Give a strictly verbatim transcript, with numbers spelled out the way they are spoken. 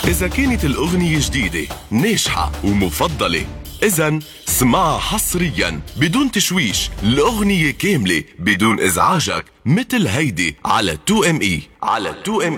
إذا كانت الأغنية جديدة ناجحة ومفضلة، إذن اسمعها حصرياً بدون تشويش، الأغنية كاملة بدون إزعاجك، مثل هيدي على تو ام اي. على تو ام